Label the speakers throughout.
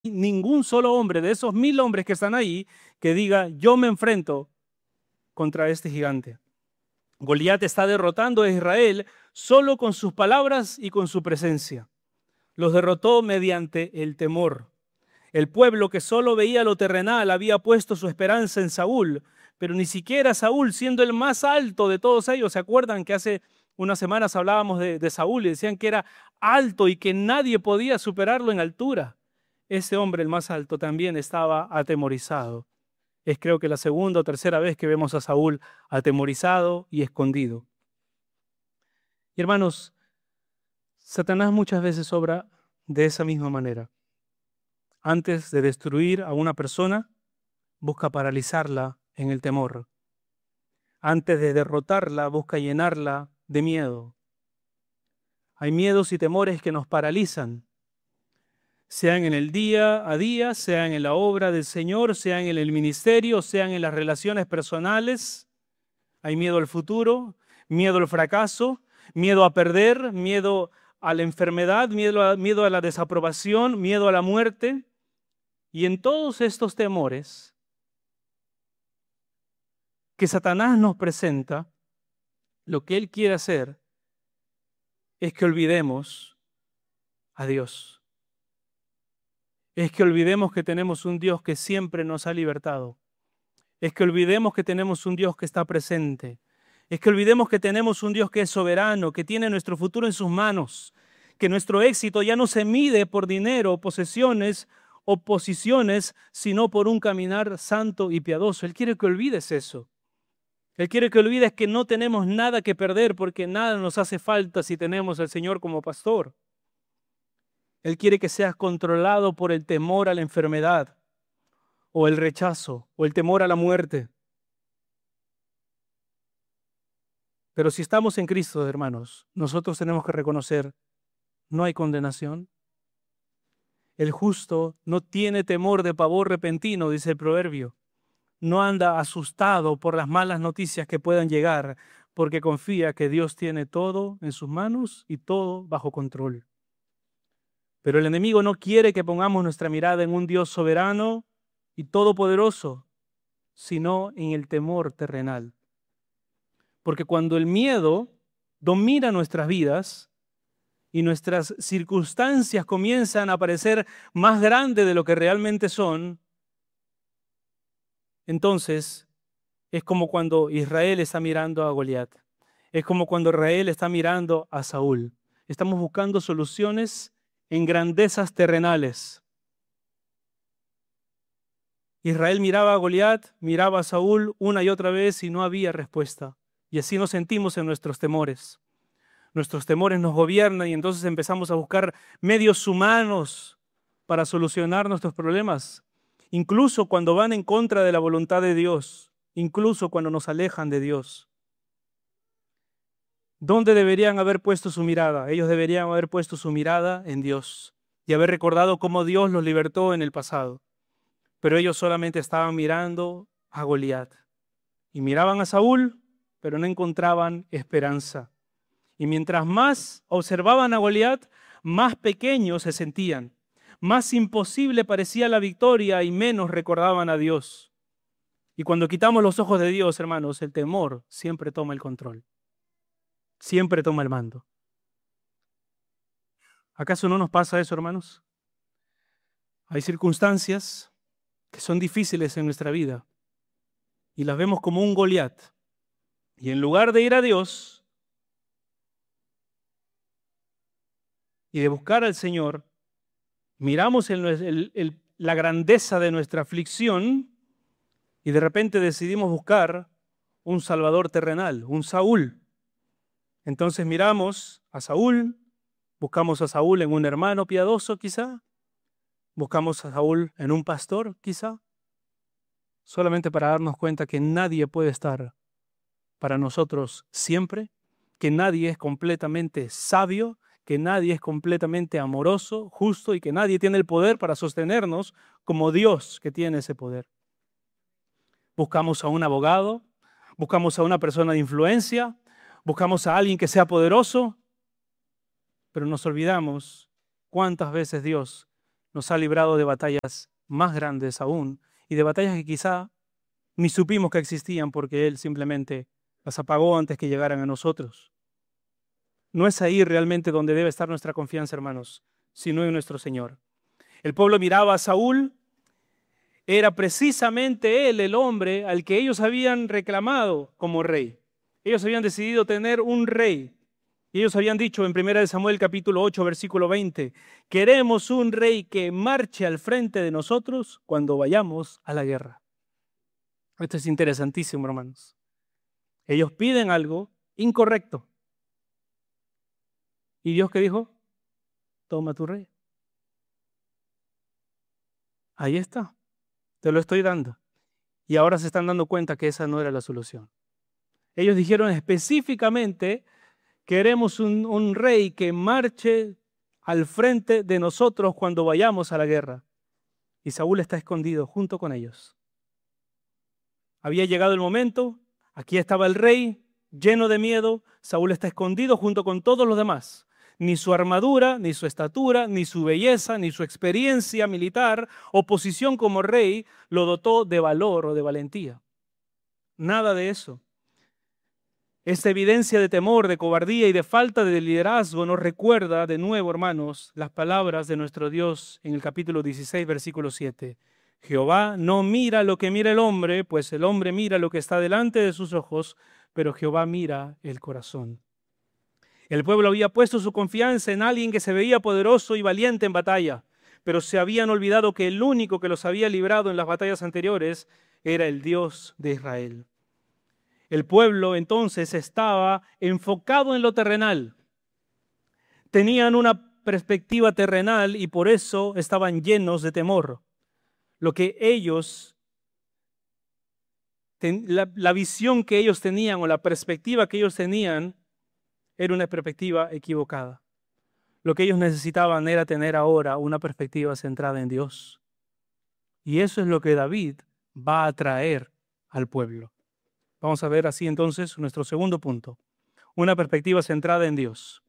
Speaker 1: ningún solo hombre de esos 1000 hombres que están ahí que diga, yo me enfrento contra este gigante. Goliat está derrotando a Israel solo con sus palabras y con su presencia. Los derrotó mediante el temor. El pueblo que solo veía lo terrenal había puesto su esperanza en Saúl, pero ni siquiera Saúl, siendo el más alto de todos ellos. ¿Se acuerdan que hace unas semanas hablábamos de Saúl y decían que era alto y que nadie podía superarlo en altura? Ese hombre, el más alto, también estaba atemorizado. Es creo que la segunda o tercera vez que vemos a Saúl atemorizado y escondido. Y hermanos, Satanás muchas veces obra de esa misma manera. Antes de destruir a una persona, busca paralizarla en el temor. Antes de derrotarla, busca llenarla de miedo. Hay miedos y temores que nos paralizan, sean en el día a día, sean en la obra del Señor, sean en el ministerio, sean en las relaciones personales. Hay miedo al futuro, miedo al fracaso, miedo a perder, miedo a la enfermedad, miedo a la desaprobación, miedo a la muerte. Y en todos estos temores que Satanás nos presenta, lo que él quiere hacer es que olvidemos a Dios. Es que olvidemos que tenemos un Dios que siempre nos ha libertado. Es que olvidemos que tenemos un Dios que está presente. Es que olvidemos que tenemos un Dios que es soberano, que tiene nuestro futuro en sus manos, que nuestro éxito ya no se mide por dinero, posesiones o posiciones, sino por un caminar santo y piadoso. Él quiere que olvides eso. Él quiere que olvides que no tenemos nada que perder porque nada nos hace falta si tenemos al Señor como pastor. Él quiere que seas controlado por el temor a la enfermedad, o el rechazo, o el temor a la muerte. Pero si estamos en Cristo, hermanos, nosotros tenemos que reconocer, no hay condenación. El justo no tiene temor de pavor repentino, dice el proverbio. No anda asustado por las malas noticias que puedan llegar, porque confía que Dios tiene todo en sus manos y todo bajo control. Pero el enemigo no quiere que pongamos nuestra mirada en un Dios soberano y todopoderoso, sino en el temor terrenal. Porque cuando el miedo domina nuestras vidas y nuestras circunstancias comienzan a parecer más grandes de lo que realmente son, entonces es como cuando Israel está mirando a Goliat. Es como cuando Israel está mirando a Saúl. Estamos buscando soluciones en grandezas terrenales. Israel miraba a Goliat, miraba a Saúl una y otra vez y no había respuesta. Y así nos sentimos en nuestros temores. Nuestros temores nos gobiernan y entonces empezamos a buscar medios humanos para solucionar nuestros problemas, incluso cuando van en contra de la voluntad de Dios, incluso cuando nos alejan de Dios. ¿Dónde deberían haber puesto su mirada? Ellos deberían haber puesto su mirada en Dios y haber recordado cómo Dios los libertó en el pasado. Pero ellos solamente estaban mirando a Goliat y miraban a Saúl, pero no encontraban esperanza. Y mientras más observaban a Goliat, más pequeños se sentían, más imposible parecía la victoria y menos recordaban a Dios. Y cuando quitamos los ojos de Dios, hermanos, el temor siempre toma el control, siempre toma el mando. ¿Acaso no nos pasa eso, hermanos? Hay circunstancias que son difíciles en nuestra vida y las vemos como un Goliat. Y en lugar de ir a Dios y de buscar al Señor, miramos la grandeza de nuestra aflicción y de repente decidimos buscar un Salvador terrenal, un Saúl. Entonces miramos a Saúl, buscamos a Saúl en un hermano piadoso quizá, buscamos a Saúl en un pastor quizá, solamente para darnos cuenta que nadie puede estar para nosotros siempre, que nadie es completamente sabio, que nadie es completamente amoroso, justo y que nadie tiene el poder para sostenernos como Dios que tiene ese poder. Buscamos a un abogado, buscamos a una persona de influencia, buscamos a alguien que sea poderoso, pero nos olvidamos cuántas veces Dios nos ha librado de batallas más grandes aún y de batallas que quizá ni supimos que existían porque Él simplemente las apagó antes que llegaran a nosotros. No es ahí realmente donde debe estar nuestra confianza, hermanos, sino en nuestro Señor. El pueblo miraba a Saúl, era precisamente él el hombre al que ellos habían reclamado como rey. Ellos habían decidido tener un rey. Y ellos habían dicho en 1 Samuel capítulo 8, versículo 20, queremos un rey que marche al frente de nosotros cuando vayamos a la guerra. Esto es interesantísimo, hermanos. Ellos piden algo incorrecto. ¿Y Dios qué dijo? Toma tu rey. Ahí está. Te lo estoy dando. Y ahora se están dando cuenta que esa no era la solución. Ellos dijeron específicamente, queremos un rey que marche al frente de nosotros cuando vayamos a la guerra. Y Saúl está escondido junto con ellos. Había llegado el momento, aquí estaba el rey, lleno de miedo, Saúl está escondido junto con todos los demás. Ni su armadura, ni su estatura, ni su belleza, ni su experiencia militar o posición como rey lo dotó de valor o de valentía. Nada de eso. Esta evidencia de temor, de cobardía y de falta de liderazgo nos recuerda de nuevo, hermanos, las palabras de nuestro Dios en el capítulo 16, versículo 7. Jehová no mira lo que mira el hombre, pues el hombre mira lo que está delante de sus ojos, pero Jehová mira el corazón. El pueblo había puesto su confianza en alguien que se veía poderoso y valiente en batalla, pero se habían olvidado que el único que los había librado en las batallas anteriores era el Dios de Israel. El pueblo entonces estaba enfocado en lo terrenal. Tenían una perspectiva terrenal y por eso estaban llenos de temor. Lo que ellos, la visión que ellos tenían o la perspectiva que ellos tenían era una perspectiva equivocada. Lo que ellos necesitaban era tener ahora una perspectiva centrada en Dios. Y eso es lo que David va a traer al pueblo. Vamos a ver así entonces nuestro segundo punto. Una perspectiva centrada en Dios.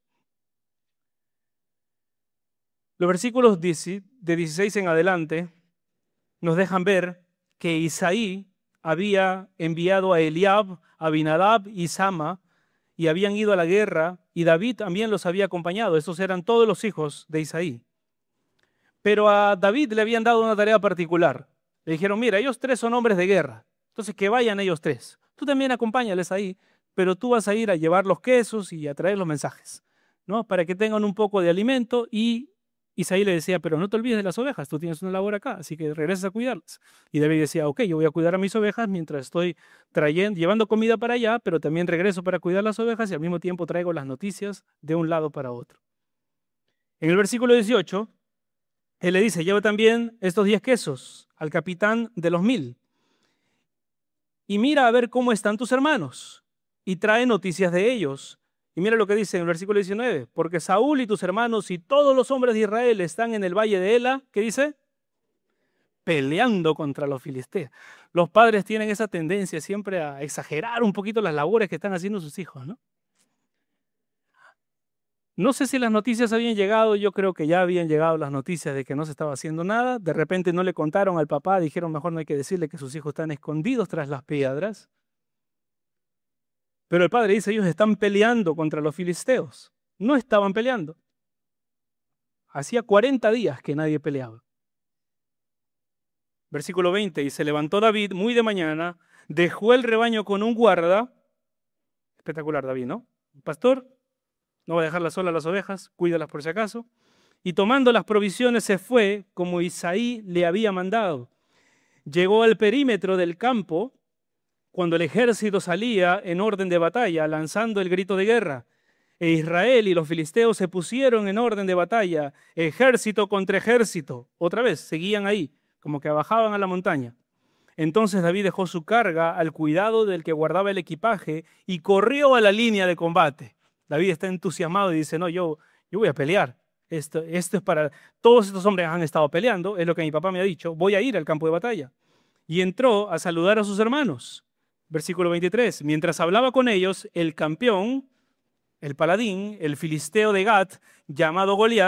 Speaker 1: Los versículos de 16 en adelante nos dejan ver que Isaí había enviado a Eliab, a Abinadab y Sama y habían ido a la guerra y David también los había acompañado. Estos eran todos los hijos de Isaí. Pero a David le habían dado una tarea particular. Le dijeron, mira, ellos tres son hombres de guerra, entonces que vayan ellos tres. Tú también acompáñales ahí, pero tú vas a ir a llevar los quesos y a traer los mensajes, ¿no? Para que tengan un poco de alimento. Y Isaí le decía, pero no te olvides de las ovejas, tú tienes una labor acá, así que regresas a cuidarlas. Y David decía, ok, yo voy a cuidar a mis ovejas mientras estoy llevando comida para allá, pero también regreso para cuidar las ovejas y al mismo tiempo traigo las noticias de un lado para otro. En el versículo 18, él le dice, lleva también estos 10 quesos al capitán de los 1000 y mira a ver cómo están tus hermanos y trae noticias de ellos. Y mira lo que dice en el versículo 19, porque Saúl y tus hermanos y todos los hombres de Israel están en el valle de Ela, ¿qué dice? Peleando contra los filisteos. Los padres tienen esa tendencia siempre a exagerar un poquito las labores que están haciendo sus hijos, ¿no? No sé si las noticias habían llegado, yo creo que ya habían llegado las noticias de que no se estaba haciendo nada. De repente no le contaron al papá, dijeron mejor no hay que decirle que sus hijos están escondidos tras las piedras. Pero el padre dice, ellos están peleando contra los filisteos. No estaban peleando. Hacía 40 días que nadie peleaba. Versículo 20, y se levantó David muy de mañana, dejó el rebaño con un guarda. Espectacular David, ¿no? Un pastor. No va a dejarlas solas las ovejas, cuídalas por si acaso. Y tomando las provisiones se fue como Isaí le había mandado. Llegó al perímetro del campo cuando el ejército salía en orden de batalla, lanzando el grito de guerra. E Israel y los filisteos se pusieron en orden de batalla, ejército contra ejército. Otra vez, seguían ahí, como que bajaban a la montaña. Entonces David dejó su carga al cuidado del que guardaba el equipaje y corrió a la línea de combate. David está entusiasmado y dice, no, yo voy a pelear. Esto es para... Todos estos hombres han estado peleando, es lo que mi papá me ha dicho, voy a ir al campo de batalla. Y entró a saludar a sus hermanos. Versículo 23, mientras hablaba con ellos, el campeón, el paladín, el filisteo de Gat, llamado Goliat,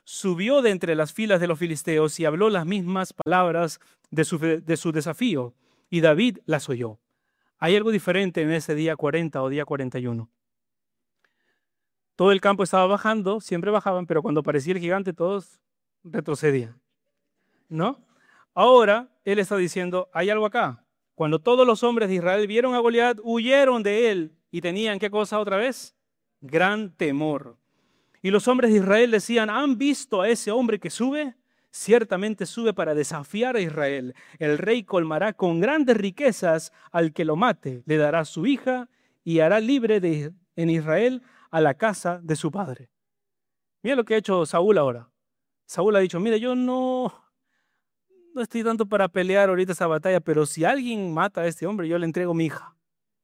Speaker 1: subió de entre las filas de los filisteos y habló las mismas palabras de su desafío, y David las oyó. Hay algo diferente en ese día 40 o día 41. Todo el campo estaba bajando, siempre bajaban, pero cuando aparecía el gigante todos retrocedían, ¿no? Ahora él está diciendo, hay algo acá. Cuando todos los hombres de Israel vieron a Goliat, huyeron de él y tenían, ¿qué cosa otra vez? Gran temor. Y los hombres de Israel decían, ¿han visto a ese hombre que sube? Ciertamente sube para desafiar a Israel. El rey colmará con grandes riquezas al que lo mate, le dará su hija y hará libre en Israel a la casa de su padre. Mira lo que ha hecho Saúl ahora. Saúl ha dicho, mira, yo no estoy tanto para pelear ahorita esa batalla, pero si alguien mata a este hombre, yo le entrego mi hija.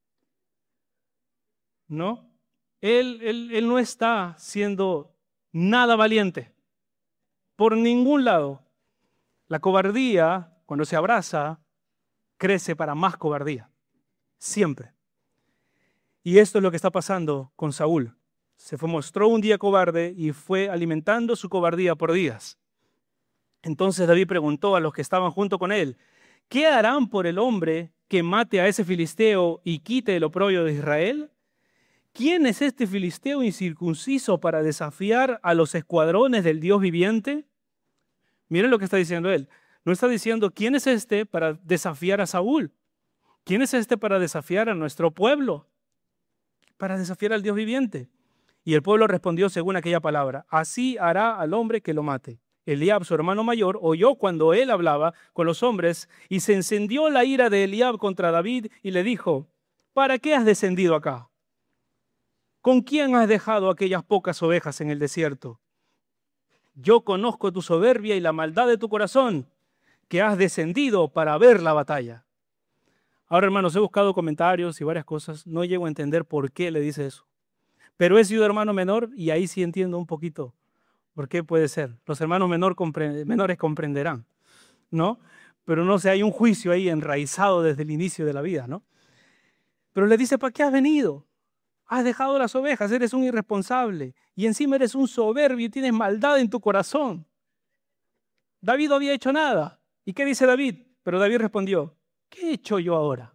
Speaker 1: ¿No? Él no está siendo nada valiente. Por ningún lado. La cobardía, cuando se abraza, crece para más cobardía. Siempre. Y esto es lo que está pasando con Saúl. Mostró un día cobarde y fue alimentando su cobardía por días. Entonces David preguntó a los que estaban junto con él, ¿qué harán por el hombre que mate a ese filisteo y quite el oprobio de Israel? ¿Quién es este filisteo incircunciso para desafiar a los escuadrones del Dios viviente? Miren lo que está diciendo él. No está diciendo, ¿quién es este para desafiar a Saúl? ¿Quién es este para desafiar a nuestro pueblo? Para desafiar al Dios viviente. Y el pueblo respondió según aquella palabra, así hará al hombre que lo mate. Eliab, su hermano mayor, oyó cuando él hablaba con los hombres y se encendió la ira de Eliab contra David y le dijo, ¿para qué has descendido acá? ¿Con quién has dejado aquellas pocas ovejas en el desierto? Yo conozco tu soberbia y la maldad de tu corazón, que has descendido para ver la batalla. Ahora, hermanos, he buscado comentarios y varias cosas. No llego a entender por qué le dice eso. Pero he sido hermano menor y ahí sí entiendo un poquito por qué puede ser. Los hermanos menores comprenderán, ¿no? Pero no sé, hay un juicio ahí enraizado desde el inicio de la vida, ¿no? Pero le dice, ¿para qué has venido? Has dejado las ovejas, eres un irresponsable y encima eres un soberbio y tienes maldad en tu corazón. David no había hecho nada. ¿Y qué dice David? Pero David respondió, ¿qué he hecho yo ahora?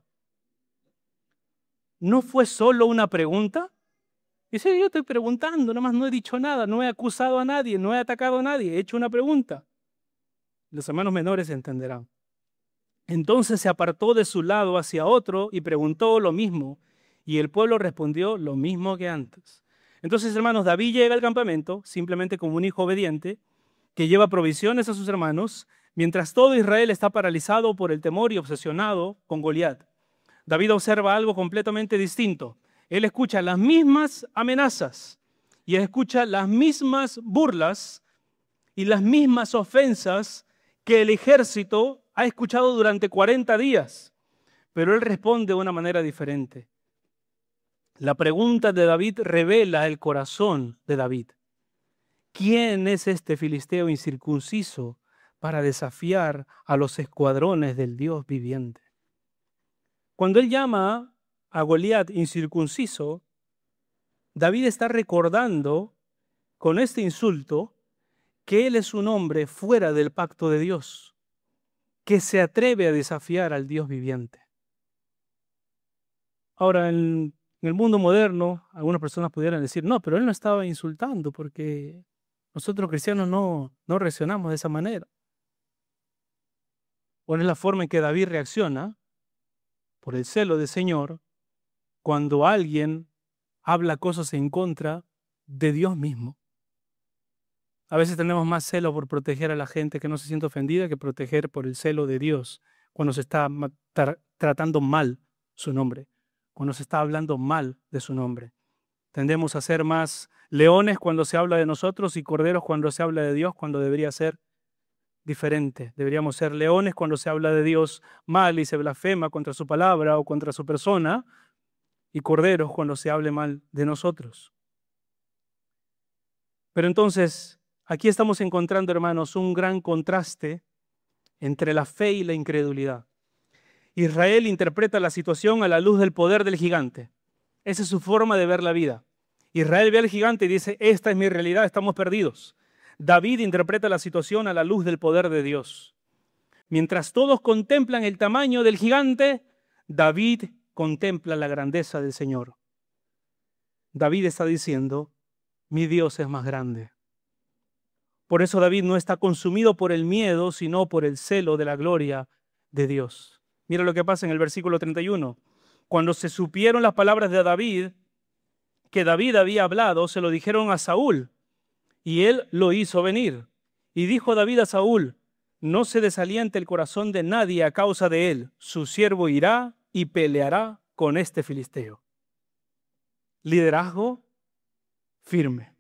Speaker 1: ¿No fue solo una pregunta? Dice, yo estoy preguntando, nada más no he dicho nada, no he acusado a nadie, no he atacado a nadie, he hecho una pregunta. Los hermanos menores entenderán. Entonces se apartó de su lado hacia otro y preguntó lo mismo. Y el pueblo respondió lo mismo que antes. Entonces, hermanos, David llega al campamento simplemente como un hijo obediente que lleva provisiones a sus hermanos, mientras todo Israel está paralizado por el temor y obsesionado con Goliat. David observa algo completamente distinto. Él escucha las mismas amenazas y escucha las mismas burlas y las mismas ofensas que el ejército ha escuchado durante 40 días. Pero él responde de una manera diferente. La pregunta de David revela el corazón de David. ¿Quién es este filisteo incircunciso para desafiar a los escuadrones del Dios viviente? Cuando él llama a Goliat incircunciso, David está recordando con este insulto que él es un hombre fuera del pacto de Dios, que se atreve a desafiar al Dios viviente. Ahora, en el mundo moderno, algunas personas pudieran decir, no, pero él no estaba insultando porque nosotros cristianos no reaccionamos de esa manera. ¿Cuál es la forma en que David reacciona? Por el celo del Señor, cuando alguien habla cosas en contra de Dios mismo. A veces tenemos más celo por proteger a la gente que no se siente ofendida que proteger por el celo de Dios cuando se está tratando mal su nombre, cuando se está hablando mal de su nombre. Tendemos a ser más leones cuando se habla de nosotros y corderos cuando se habla de Dios, cuando debería ser diferente. Deberíamos ser leones cuando se habla de Dios mal y se blasfema contra su palabra o contra su persona, y corderos cuando se hable mal de nosotros. Pero entonces, aquí estamos encontrando, hermanos, un gran contraste entre la fe y la incredulidad. Israel interpreta la situación a la luz del poder del gigante. Esa es su forma de ver la vida. Israel ve al gigante y dice, esta es mi realidad, estamos perdidos. David interpreta la situación a la luz del poder de Dios. Mientras todos contemplan el tamaño del gigante, David contempla la grandeza del Señor. David está diciendo, mi Dios es más grande. Por eso David no está consumido por el miedo, sino por el celo de la gloria de Dios. Mira lo que pasa en el versículo 31. Cuando se supieron las palabras de David, que David había hablado, se lo dijeron a Saúl, y él lo hizo venir. Y dijo David a Saúl, no se desaliente el corazón de nadie a causa de él. Su siervo irá y peleará con este filisteo. Liderazgo firme.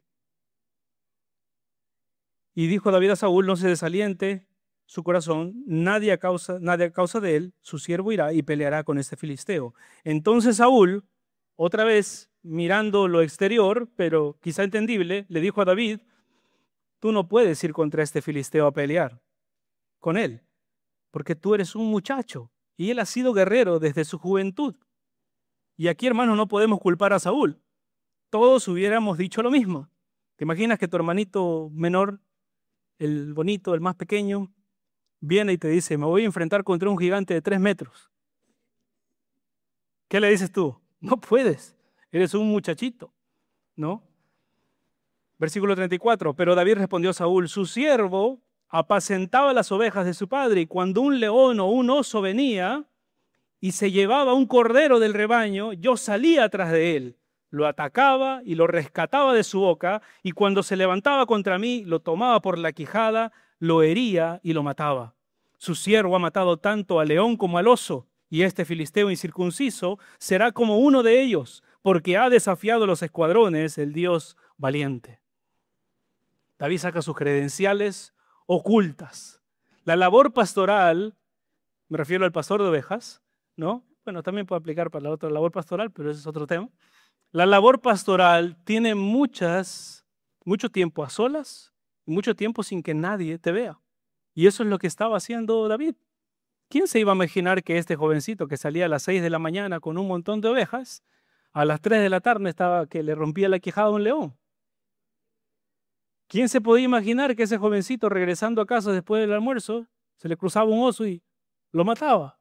Speaker 1: Y dijo David a Saúl, no se desaliente su corazón, nadie a causa de él, su siervo irá y peleará con este filisteo. Entonces Saúl, otra vez mirando lo exterior, pero quizá entendible, le dijo a David, tú no puedes ir contra este filisteo a pelear con él, porque tú eres un muchacho y él ha sido guerrero desde su juventud. Y aquí, hermanos, no podemos culpar a Saúl. Todos hubiéramos dicho lo mismo. ¿Te imaginas que tu hermanito menor, el bonito, el más pequeño, viene y te dice, me voy a enfrentar contra un gigante de 3 metros? ¿Qué le dices tú? No puedes, eres un muchachito, ¿no? Versículo 34, pero David respondió a Saúl, su siervo apacentaba las ovejas de su padre, y cuando un león o un oso venía y se llevaba un cordero del rebaño, yo salía atrás de él, lo atacaba y lo rescataba de su boca, y cuando se levantaba contra mí, lo tomaba por la quijada, lo hería y lo mataba. Su siervo ha matado tanto al león como al oso, y este filisteo incircunciso será como uno de ellos, porque ha desafiado los escuadrones, el Dios valiente. David saca sus credenciales ocultas. La labor pastoral, me refiero al pastor de ovejas, ¿no? Bueno, también puede aplicar para la otra labor pastoral, pero ese es otro tema. La labor pastoral tiene mucho tiempo a solas y mucho tiempo sin que nadie te vea. Y eso es lo que estaba haciendo David. ¿Quién se iba a imaginar que este jovencito que salía a las 6 de la mañana con un montón de ovejas, a las 3 de la tarde estaba que le rompía la quijada a un león? ¿Quién se podía imaginar que ese jovencito regresando a casa después del almuerzo se le cruzaba un oso y lo mataba?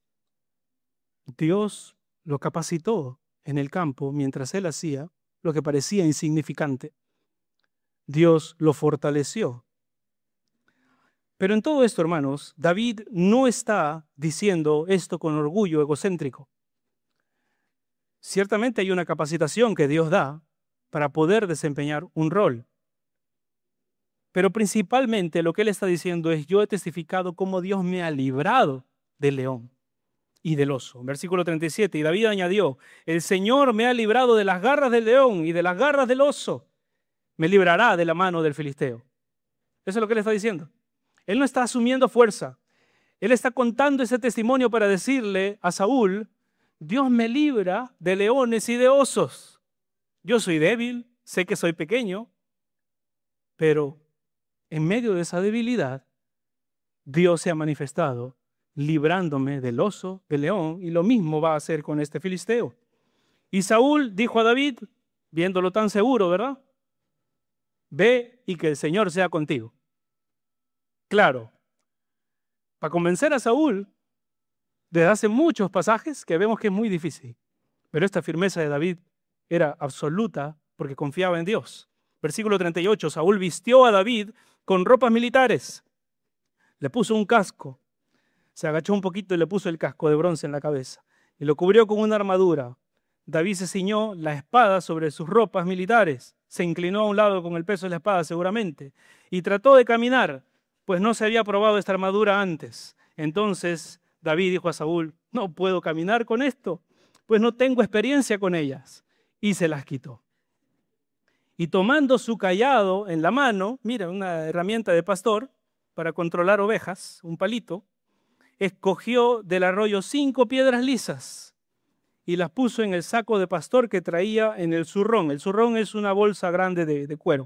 Speaker 1: Dios lo capacitó en el campo mientras él hacía lo que parecía insignificante. Dios lo fortaleció. Pero en todo esto, hermanos, David no está diciendo esto con orgullo egocéntrico. Ciertamente hay una capacitación que Dios da para poder desempeñar un rol. Pero principalmente lo que él está diciendo es, yo he testificado cómo Dios me ha librado del león y del oso. Versículo 37, y David añadió, el Señor me ha librado de las garras del león y de las garras del oso. Me librará de la mano del filisteo. Eso es lo que él está diciendo. Él no está asumiendo fuerza. Él está contando ese testimonio para decirle a Saúl, Dios me libra de leones y de osos. Yo soy débil, sé que soy pequeño, pero en medio de esa debilidad, Dios se ha manifestado librándome del oso, del león, y lo mismo va a hacer con este filisteo. Y Saúl dijo a David, viéndolo tan seguro, ¿verdad? Ve y que el Señor sea contigo. Claro, para convencer a Saúl, desde hace muchos pasajes que vemos que es muy difícil, pero esta firmeza de David era absoluta porque confiaba en Dios. Versículo 38, Saúl vistió a David con ropas militares, le puso un casco, se agachó un poquito y le puso el casco de bronce en la cabeza y lo cubrió con una armadura. David se ciñó la espada sobre sus ropas militares, se inclinó a un lado con el peso de la espada seguramente y trató de caminar, pues no se había probado esta armadura antes. Entonces David dijo a Saúl, no puedo caminar con esto, pues no tengo experiencia con ellas, y se las quitó. Y tomando su cayado en la mano, mira, una herramienta de pastor para controlar ovejas, un palito, escogió del arroyo 5 piedras lisas y las puso en el saco de pastor que traía en el zurrón. El zurrón es una bolsa grande de cuero.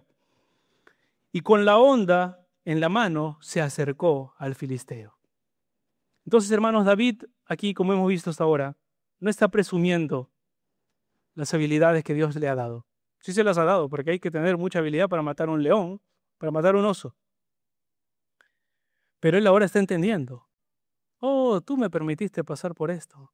Speaker 1: Y con la honda en la mano se acercó al filisteo. Entonces, hermanos, David, aquí como hemos visto hasta ahora, no está presumiendo las habilidades que Dios le ha dado. Sí se las ha dado, porque hay que tener mucha habilidad para matar a un león para matar un oso. Pero él ahora está entendiendo. Oh, tú me permitiste pasar por esto,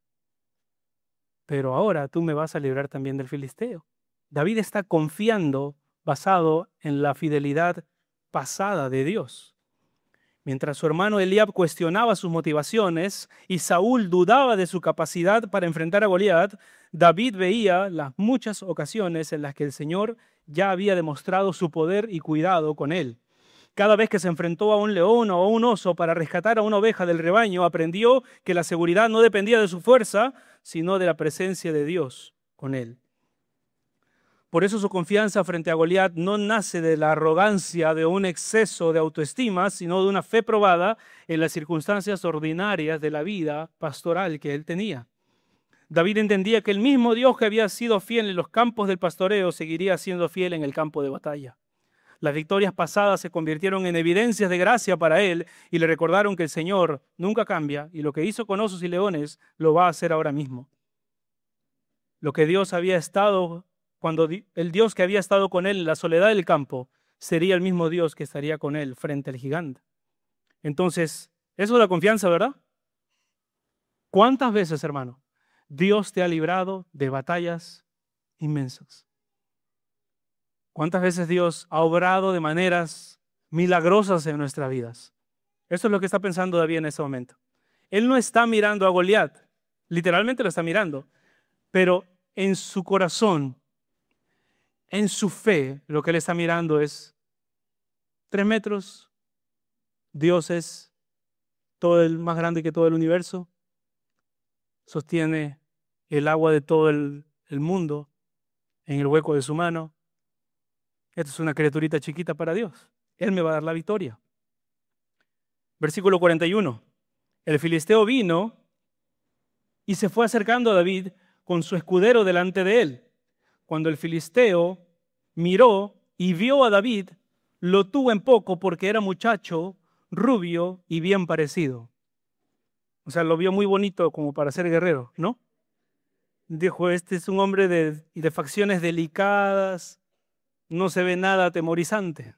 Speaker 1: pero ahora tú me vas a librar también del filisteo. David está confiando basado en la fidelidad pasada de Dios. Mientras su hermano Eliab cuestionaba sus motivaciones y Saúl dudaba de su capacidad para enfrentar a Goliat, David veía las muchas ocasiones en las que el Señor ya había demostrado su poder y cuidado con él. Cada vez que se enfrentó a un león o a un oso para rescatar a una oveja del rebaño, aprendió que la seguridad no dependía de su fuerza, sino de la presencia de Dios con él. Por eso su confianza frente a Goliat no nace de la arrogancia de un exceso de autoestima, sino de una fe probada en las circunstancias ordinarias de la vida pastoral que él tenía. David entendía que el mismo Dios que había sido fiel en los campos del pastoreo seguiría siendo fiel en el campo de batalla. Las victorias pasadas se convirtieron en evidencias de gracia para él y le recordaron que el Señor nunca cambia y lo que hizo con osos y leones lo va a hacer ahora mismo. Lo que Dios había estado, el Dios que había estado con él en la soledad del campo, sería el mismo Dios que estaría con él frente al gigante. Entonces, eso es la confianza, ¿verdad? ¿Cuántas veces, hermano, Dios te ha librado de batallas inmensas? ¿Cuántas veces Dios ha obrado de maneras milagrosas en nuestras vidas? Eso es lo que está pensando David en este momento. Él no está mirando a Goliat, literalmente lo está mirando, pero en su corazón, en su fe, lo que él está mirando es 3 metros, Dios es todo el más grande que todo el universo, sostiene el agua de todo el mundo en el hueco de su mano. Esto es una criaturita chiquita para Dios. Él me va a dar la victoria. Versículo 41. El filisteo vino y se fue acercando a David con su escudero delante de él. Cuando el filisteo miró y vio a David, lo tuvo en poco porque era muchacho, rubio y bien parecido. O sea, lo vio muy bonito como para ser guerrero, ¿no? Dijo, este es un hombre de facciones delicadas, no se ve nada atemorizante.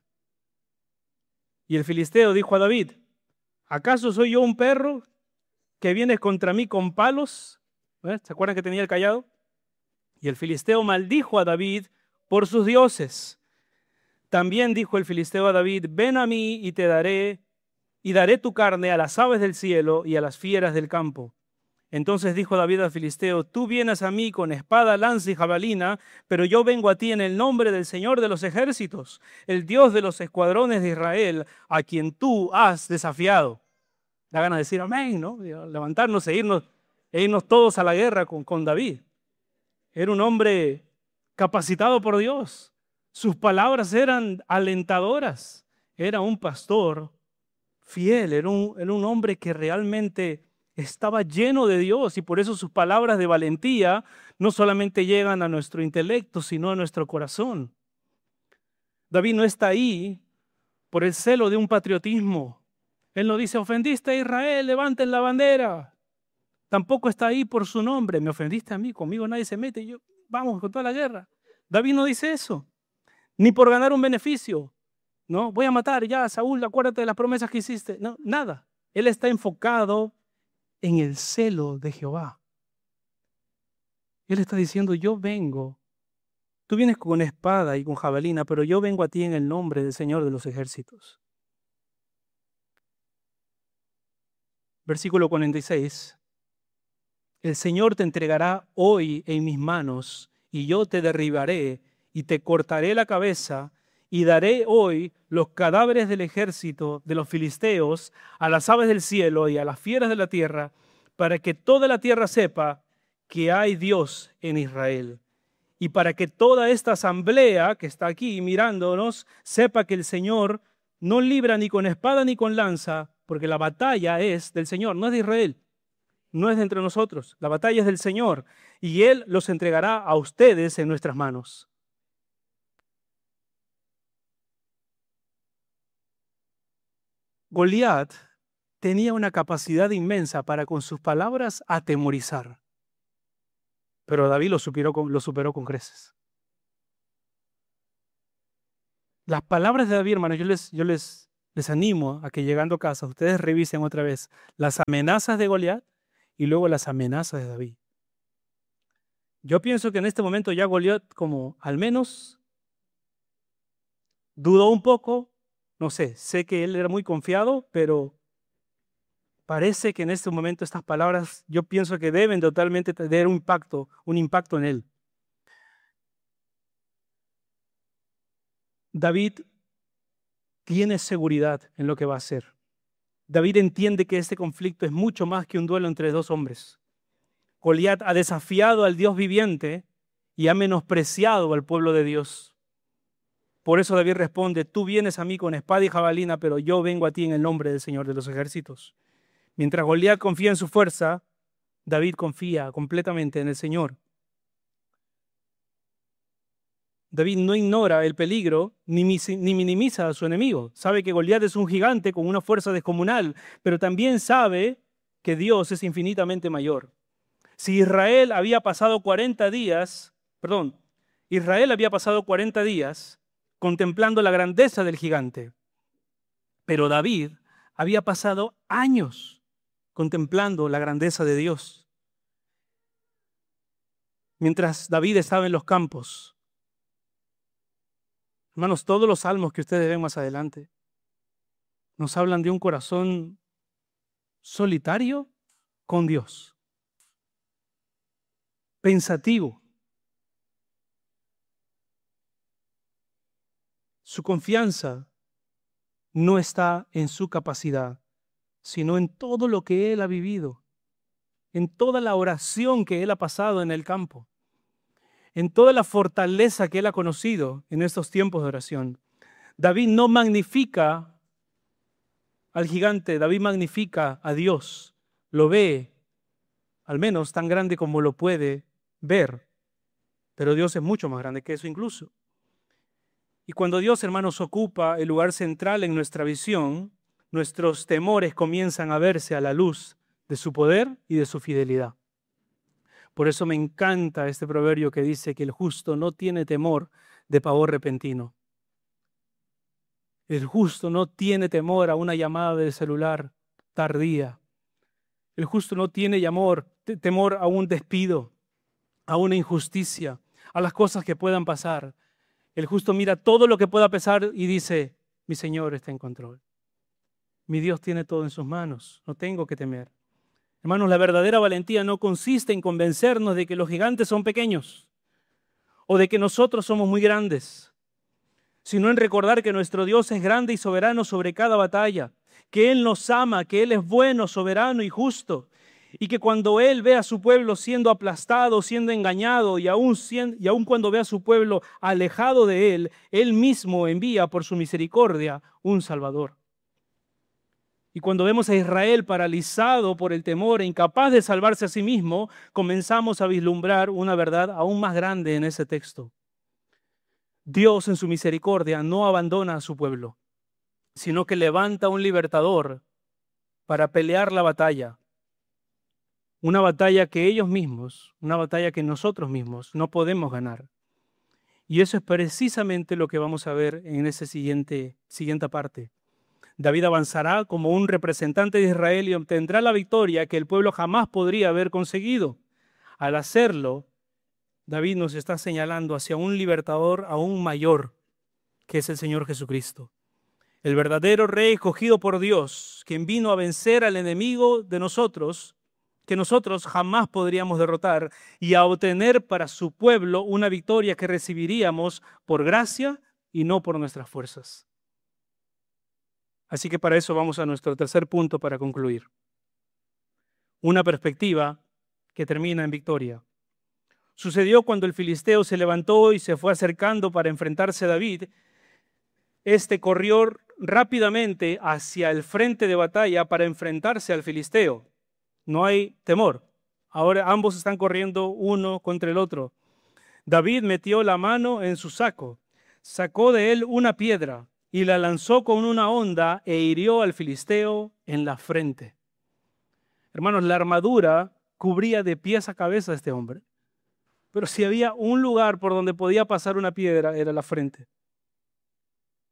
Speaker 1: Y el filisteo dijo a David, ¿acaso soy yo un perro que vienes contra mí con palos? ¿Se acuerdan que tenía el cayado? Y el filisteo maldijo a David por sus dioses. También dijo el filisteo a David, ven a mí y daré tu carne a las aves del cielo y a las fieras del campo. Entonces dijo David al filisteo, tú vienes a mí con espada, lanza y jabalina, pero yo vengo a ti en el nombre del Señor de los ejércitos, el Dios de los escuadrones de Israel, a quien tú has desafiado. Da ganas de decir amén, ¿no? Levantarnos e irnos todos a la guerra con David. Era un hombre capacitado por Dios. Sus palabras eran alentadoras. Era un pastor fiel, era un hombre que realmente estaba lleno de Dios y por eso sus palabras de valentía no solamente llegan a nuestro intelecto, sino a nuestro corazón. David no está ahí por el celo de un patriotismo. Él no dice, ofendiste a Israel, levanten la bandera. Tampoco está ahí por su nombre, me ofendiste a mí, conmigo nadie se mete, vamos con toda la guerra. David no dice eso, ni por ganar un beneficio. No, voy a matar ya, Saúl, acuérdate de las promesas que hiciste. No, nada. Él está enfocado en el celo de Jehová. Él está diciendo, yo vengo. Tú vienes con espada y con jabalina, pero yo vengo a ti en el nombre del Señor de los ejércitos. Versículo 46. El Señor te entregará hoy en mis manos, y yo te derribaré y te cortaré la cabeza, y daré hoy los cadáveres del ejército de los filisteos a las aves del cielo y a las fieras de la tierra, para que toda la tierra sepa que hay Dios en Israel. Y para que toda esta asamblea que está aquí mirándonos sepa que el Señor no libra ni con espada ni con lanza, porque la batalla es del Señor, no es de Israel. No es de entre nosotros, la batalla es del Señor y Él los entregará a ustedes en nuestras manos. Goliat tenía una capacidad inmensa para con sus palabras atemorizar, pero David lo superó con creces. Las palabras de David, hermanos, les animo a que llegando a casa ustedes revisen otra vez las amenazas de Goliat y luego las amenazas de David. Yo pienso que en este momento ya Goliat como al menos dudó un poco, no sé que él era muy confiado, pero parece que en este momento estas palabras yo pienso que deben totalmente tener un impacto en él. David tiene seguridad en lo que va a hacer. David entiende que este conflicto es mucho más que un duelo entre dos hombres. Goliat ha desafiado al Dios viviente y ha menospreciado al pueblo de Dios. Por eso David responde, tú vienes a mí con espada y jabalina, pero yo vengo a ti en el nombre del Señor de los ejércitos. Mientras Goliat confía en su fuerza, David confía completamente en el Señor. David no ignora el peligro ni minimiza a su enemigo. Sabe que Goliat es un gigante con una fuerza descomunal, pero también sabe que Dios es infinitamente mayor. Si Israel había pasado 40 días contemplando la grandeza del gigante, pero David había pasado años contemplando la grandeza de Dios. Mientras David estaba en los campos, hermanos, todos los salmos que ustedes ven más adelante nos hablan de un corazón solitario con Dios, pensativo. Su confianza no está en su capacidad, sino en todo lo que él ha vivido, en toda la oración que él ha pasado en el campo, en toda la fortaleza que él ha conocido en estos tiempos de oración. David no magnifica al gigante, David magnifica a Dios, lo ve al menos tan grande como lo puede ver, pero Dios es mucho más grande que eso incluso. Y cuando Dios, hermanos, ocupa el lugar central en nuestra visión, nuestros temores comienzan a verse a la luz de su poder y de su fidelidad. Por eso me encanta este proverbio que dice que el justo no tiene temor de pavor repentino. El justo no tiene temor a una llamada del celular tardía. El justo no tiene temor a un despido, a una injusticia, a las cosas que puedan pasar. El justo mira todo lo que pueda pasar y dice, mi Señor está en control. Mi Dios tiene todo en sus manos, no tengo que temer. Hermanos, la verdadera valentía no consiste en convencernos de que los gigantes son pequeños o de que nosotros somos muy grandes, sino en recordar que nuestro Dios es grande y soberano sobre cada batalla, que Él nos ama, que Él es bueno, soberano y justo, y que cuando Él ve a su pueblo siendo aplastado, siendo engañado, y aún cuando ve a su pueblo alejado de Él, Él mismo envía por su misericordia un Salvador. Y cuando vemos a Israel paralizado por el temor e incapaz de salvarse a sí mismo, comenzamos a vislumbrar una verdad aún más grande en ese texto. Dios en su misericordia no abandona a su pueblo, sino que levanta un libertador para pelear la batalla. Una batalla que una batalla que nosotros mismos no podemos ganar. Y eso es precisamente lo que vamos a ver en esa siguiente parte. David avanzará como un representante de Israel y obtendrá la victoria que el pueblo jamás podría haber conseguido. Al hacerlo, David nos está señalando hacia un libertador aún mayor, que es el Señor Jesucristo. El verdadero rey escogido por Dios, quien vino a vencer al enemigo de nosotros, que nosotros jamás podríamos derrotar, y a obtener para su pueblo una victoria que recibiríamos por gracia y no por nuestras fuerzas. Así que para eso vamos a nuestro tercer punto para concluir. Una perspectiva que termina en victoria. Sucedió cuando el filisteo se levantó y se fue acercando para enfrentarse a David. Este corrió rápidamente hacia el frente de batalla para enfrentarse al filisteo. No hay temor. Ahora ambos están corriendo uno contra el otro. David metió la mano en su saco, sacó de él una piedra y la lanzó con una honda e hirió al filisteo en la frente. Hermanos, la armadura cubría de pies a cabeza a este hombre. Pero si había un lugar por donde podía pasar una piedra, era la frente.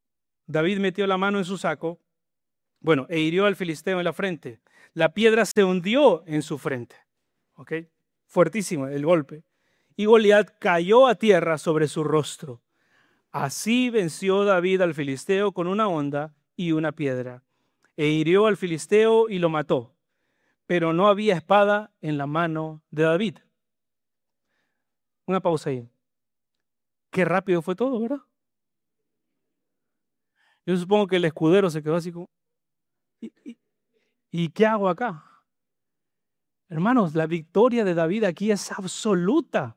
Speaker 1: David metió la mano en su saco, e hirió al filisteo en la frente. La piedra se hundió en su frente. ¿Ok? Fuertísimo el golpe. Y Goliat cayó a tierra sobre su rostro. Así venció David al filisteo con una honda y una piedra. E hirió al filisteo y lo mató. Pero no había espada en la mano de David. Una pausa ahí. Qué rápido fue todo, ¿verdad? Yo supongo que el escudero se quedó así como, ¿y qué hago acá? Hermanos, la victoria de David aquí es absoluta.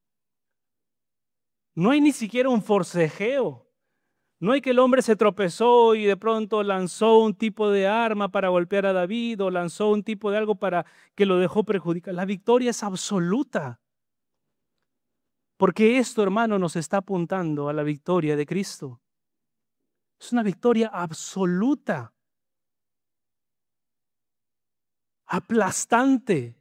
Speaker 1: No hay ni siquiera un forcejeo. No hay que el hombre se tropezó y de pronto lanzó un tipo de arma para golpear a David o lanzó un tipo de algo para que lo dejó perjudicar. La victoria es absoluta. Porque esto, hermano, nos está apuntando a la victoria de Cristo. Es una victoria absoluta, aplastante.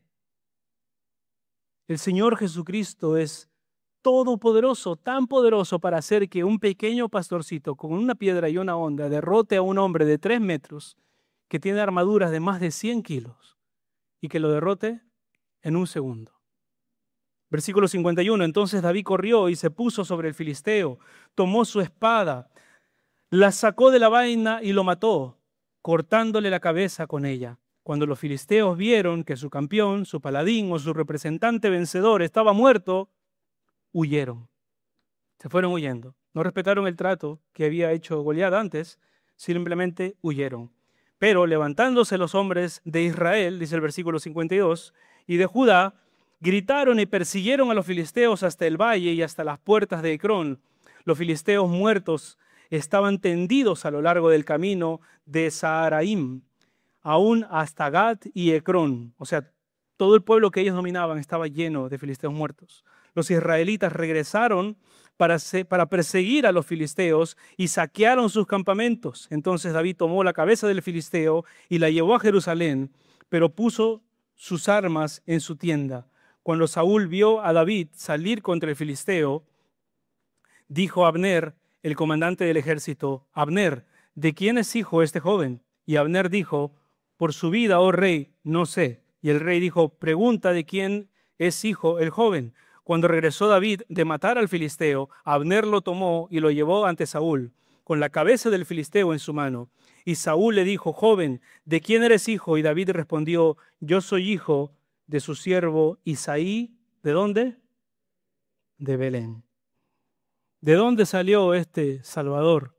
Speaker 1: El Señor Jesucristo es todopoderoso, tan poderoso para hacer que un pequeño pastorcito con una piedra y una honda derrote a un hombre de 3 metros que tiene armaduras de más de 100 kilos y que lo derrote en un segundo. Versículo 51, entonces David corrió y se puso sobre el filisteo, tomó su espada, la sacó de la vaina y lo mató, cortándole la cabeza con ella. Cuando los filisteos vieron que su campeón, su paladín o su representante vencedor estaba muerto, huyeron. Se fueron huyendo. No respetaron el trato que había hecho Goliat antes, simplemente huyeron. Pero levantándose los hombres de Israel, dice el versículo 52, y de Judá, gritaron y persiguieron a los filisteos hasta el valle y hasta las puertas de Ecrón. Los filisteos muertos estaban tendidos a lo largo del camino de Saharaim, aún hasta Gat y Ecrón. O sea, todo el pueblo que ellos dominaban estaba lleno de filisteos muertos. Los israelitas regresaron para perseguir a los filisteos y saquearon sus campamentos. Entonces David tomó la cabeza del filisteo y la llevó a Jerusalén, pero puso sus armas en su tienda. Cuando Saúl vio a David salir contra el filisteo, dijo a Abner, el comandante del ejército: Abner, ¿de quién es hijo este joven? Y Abner dijo: por su vida, oh rey, no sé. Y el rey dijo: pregunta de quién es hijo el joven. Cuando regresó David de matar al filisteo, Abner lo tomó y lo llevó ante Saúl, con la cabeza del filisteo en su mano. Y Saúl le dijo: joven, ¿de quién eres hijo? Y David respondió: yo soy hijo de su siervo Isaí. ¿De dónde? De Belén. ¿De dónde salió este Salvador?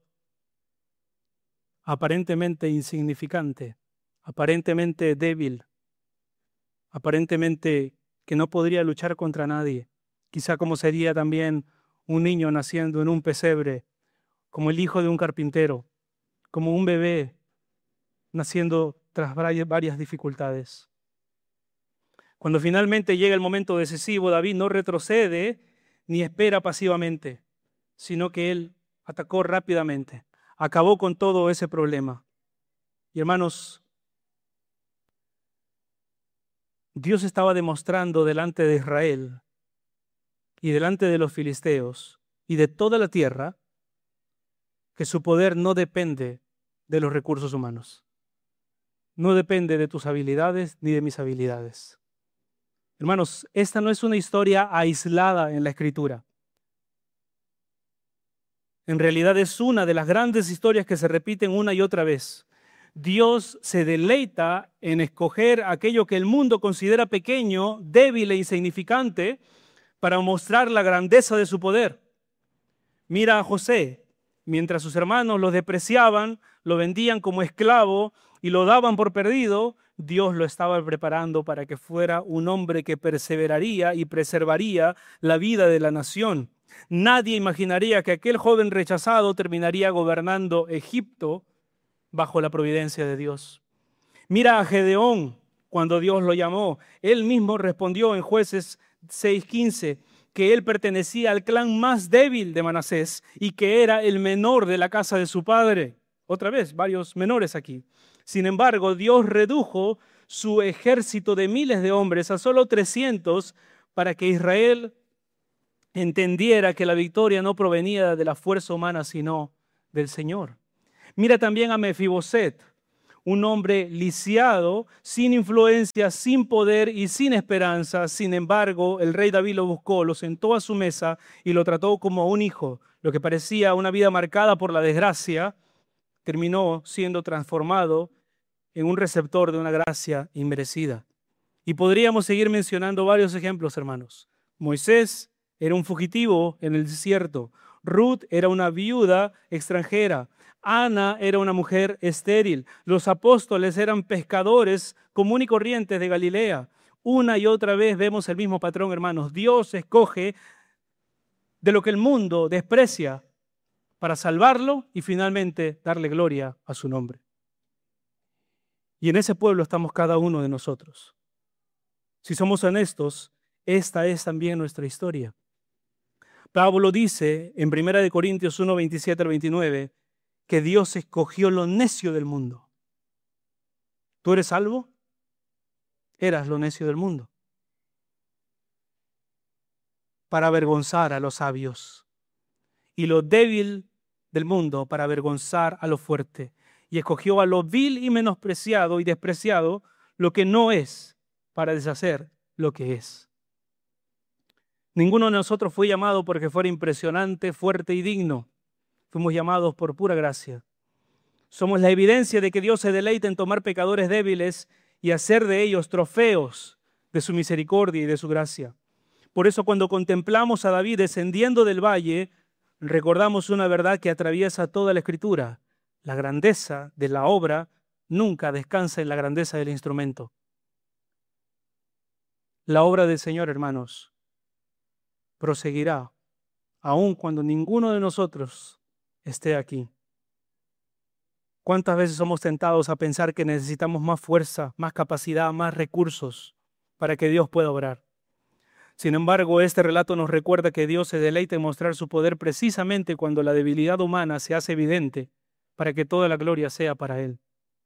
Speaker 1: Aparentemente insignificante, aparentemente débil, aparentemente que no podría luchar contra nadie. Quizá como sería también un niño naciendo en un pesebre, como el hijo de un carpintero, como un bebé naciendo tras varias dificultades. Cuando finalmente llega el momento decisivo, David no retrocede ni espera pasivamente, sino que él atacó rápidamente, acabó con todo ese problema. Y hermanos, Dios estaba demostrando delante de Israel y delante de los filisteos y de toda la tierra que su poder no depende de los recursos humanos. No depende de tus habilidades ni de mis habilidades. Hermanos, esta no es una historia aislada en la Escritura. En realidad es una de las grandes historias que se repiten una y otra vez. Dios se deleita en escoger aquello que el mundo considera pequeño, débil e insignificante para mostrar la grandeza de su poder. Mira a José, mientras sus hermanos lo despreciaban, lo vendían como esclavo y lo daban por perdido, Dios lo estaba preparando para que fuera un hombre que perseveraría y preservaría la vida de la nación. Nadie imaginaría que aquel joven rechazado terminaría gobernando Egipto bajo la providencia de Dios. Mira a Gedeón cuando Dios lo llamó. Él mismo respondió en Jueces 6:15 que él pertenecía al clan más débil de Manasés y que era el menor de la casa de su padre. Otra vez, varios menores aquí. Sin embargo, Dios redujo su ejército de miles de hombres a solo 300 para que Israel entendiera que la victoria no provenía de la fuerza humana, sino del Señor. Mira también a Mefiboset, un hombre lisiado, sin influencia, sin poder y sin esperanza. Sin embargo, el rey David lo buscó, lo sentó a su mesa y lo trató como a un hijo. Lo que parecía una vida marcada por la desgracia, terminó siendo transformado en un receptor de una gracia inmerecida. Y podríamos seguir mencionando varios ejemplos, hermanos. Moisés era un fugitivo en el desierto. Ruth era una viuda extranjera. Ana era una mujer estéril. Los apóstoles eran pescadores común y corrientes de Galilea. Una y otra vez vemos el mismo patrón, hermanos. Dios escoge de lo que el mundo desprecia para salvarlo y finalmente darle gloria a su nombre. Y en ese pueblo estamos cada uno de nosotros. Si somos honestos, esta es también nuestra historia. Pablo dice en 1 Corintios 1, 27 al 29, que Dios escogió lo necio del mundo. ¿Tú eres salvo? Eras lo necio del mundo. Para avergonzar a los sabios. Y lo débil del mundo para avergonzar a lo fuerte. Y escogió a lo vil y menospreciado y despreciado, lo que no es, para deshacer lo que es. Ninguno de nosotros fue llamado porque fuera impresionante, fuerte y digno. Fuimos llamados por pura gracia. Somos la evidencia de que Dios se deleita en tomar pecadores débiles y hacer de ellos trofeos de su misericordia y de su gracia. Por eso cuando contemplamos a David descendiendo del valle, recordamos una verdad que atraviesa toda la Escritura. La grandeza de la obra nunca descansa en la grandeza del instrumento. La obra del Señor, hermanos, proseguirá, aun cuando ninguno de nosotros esté aquí. ¿Cuántas veces somos tentados a pensar que necesitamos más fuerza, más capacidad, más recursos para que Dios pueda obrar? Sin embargo, este relato nos recuerda que Dios se deleita en mostrar su poder precisamente cuando la debilidad humana se hace evidente para que toda la gloria sea para Él.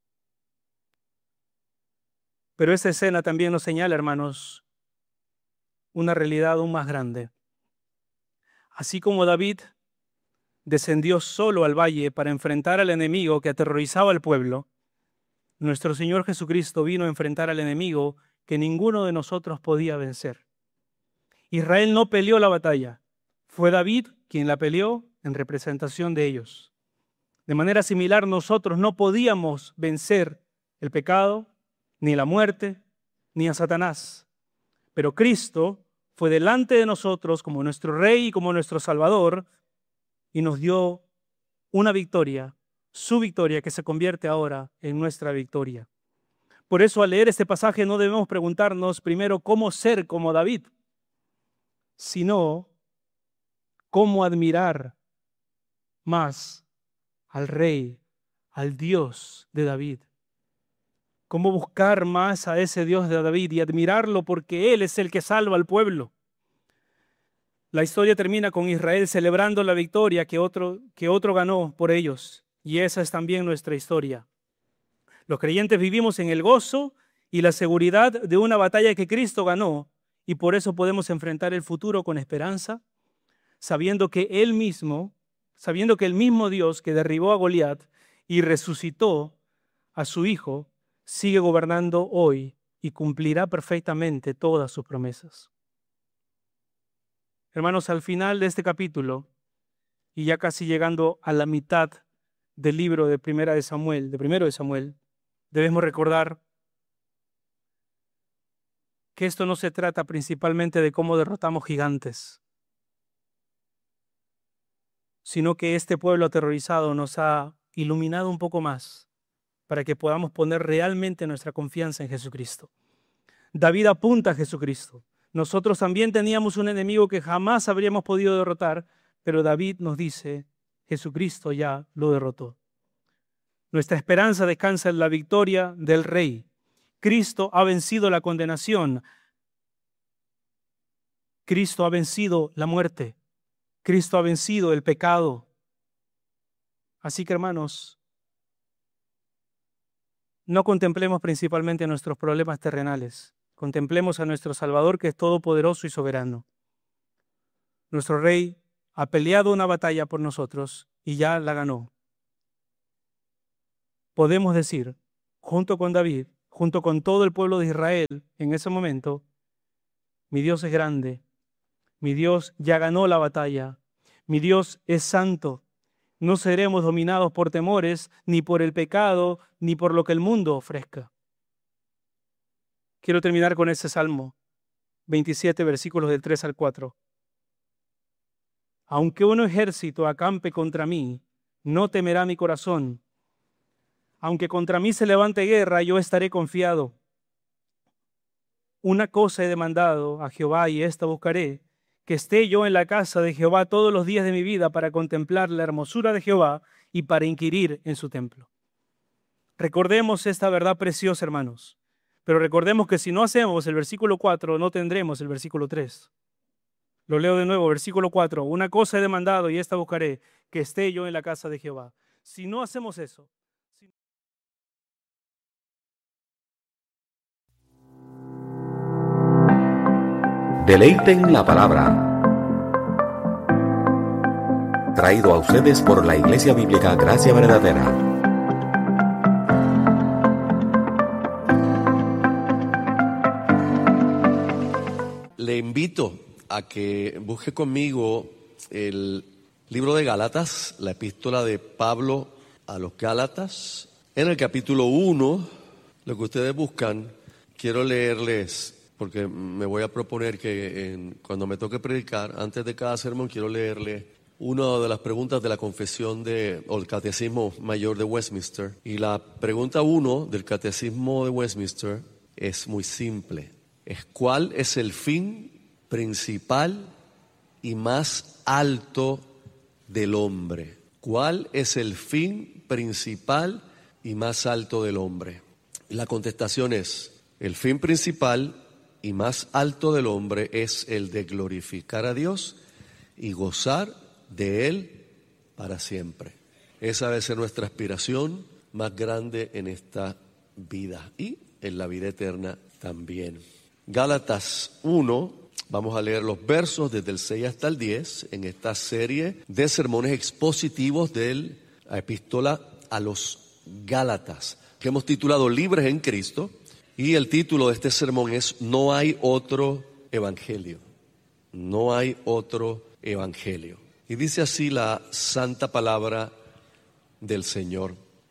Speaker 1: Pero esta escena también nos señala, hermanos, una realidad aún más grande. Así como David descendió solo al valle para enfrentar al enemigo que aterrorizaba al pueblo, nuestro Señor Jesucristo vino a enfrentar al enemigo que ninguno de nosotros podía vencer. Israel no peleó la batalla, fue David quien la peleó en representación de ellos. De manera similar, nosotros no podíamos vencer el pecado, ni la muerte, ni a Satanás. Pero Cristo fue delante de nosotros como nuestro Rey y como nuestro Salvador, y nos dio una victoria, su victoria, que se convierte ahora en nuestra victoria. Por eso, al leer este pasaje no debemos preguntarnos primero cómo ser como David, sino cómo admirar más al Rey, al Dios de David. Cómo buscar más a ese Dios de David y admirarlo porque Él es el que salva al pueblo. La historia termina con Israel celebrando la victoria que otro ganó por ellos. Y esa es también nuestra historia. Los creyentes vivimos en el gozo y la seguridad de una batalla que Cristo ganó, y por eso podemos enfrentar el futuro con esperanza, sabiendo que el mismo Dios que derribó a Goliat y resucitó a su Hijo, sigue gobernando hoy y cumplirá perfectamente todas sus promesas. Hermanos, al final de este capítulo, y ya casi llegando a la mitad del libro de Primero de Samuel, debemos recordar que esto no se trata principalmente de cómo derrotamos gigantes, sino que este pueblo aterrorizado nos ha iluminado un poco más para que podamos poner realmente nuestra confianza en Jesucristo. David apunta a Jesucristo. Nosotros también teníamos un enemigo que jamás habríamos podido derrotar, pero David nos dice, Jesucristo ya lo derrotó. Nuestra esperanza descansa en la victoria del Rey. Cristo ha vencido la condenación. Cristo ha vencido la muerte. Cristo ha vencido el pecado. Así que, hermanos, no contemplemos principalmente nuestros problemas terrenales. Contemplemos a nuestro Salvador, que es todopoderoso y soberano. Nuestro Rey ha peleado una batalla por nosotros y ya la ganó. podemos decir, junto con David, junto con todo el pueblo de Israel en ese momento, mi Dios es grande, mi Dios ya ganó la batalla, mi Dios es santo. No seremos dominados por temores, ni por el pecado, ni por lo que el mundo ofrezca. Quiero terminar con ese Salmo 27, versículos del 3 al 4. Aunque un ejército acampe contra mí, no temerá mi corazón. Aunque contra mí se levante guerra, yo estaré confiado. Una cosa he demandado a Jehová y esta buscaré, que esté yo en la casa de Jehová todos los días de mi vida para contemplar la hermosura de Jehová y para inquirir en su templo. Recordemos esta verdad preciosa, hermanos, pero recordemos que si no hacemos el versículo 4, no tendremos el versículo 3. Lo leo de nuevo, versículo 4. Una cosa he demandado y esta buscaré, que esté yo en la casa de Jehová. Si no hacemos eso,
Speaker 2: Deleiten la palabra. Traído a ustedes por la Iglesia Bíblica Gracia Verdadera.
Speaker 3: Le invito a que busque conmigo el libro de Gálatas, la epístola de Pablo a los Gálatas. En el capítulo 1, lo que ustedes buscan, quiero leerles, porque me voy a proponer que cuando me toque predicar, antes de cada sermón, quiero leerle una de las preguntas de la confesión o el Catecismo Mayor de Westminster. Y la pregunta 1 del Catecismo de Westminster es muy simple. ¿Cuál es el fin principal y más alto del hombre? ¿Cuál es el fin principal y más alto del hombre? La contestación es, el fin principal y más alto del hombre es el de glorificar a Dios y gozar de Él para siempre. Esa debe ser nuestra aspiración más grande en esta vida y en la vida eterna también. Gálatas 1, vamos a leer los versos desde el 6 hasta el 10 en esta serie de sermones expositivos de la epístola a los Gálatas, que hemos titulado Libres en Cristo. Y el título de este sermón es No hay otro evangelio. No hay otro evangelio. Y dice así la santa palabra del Señor.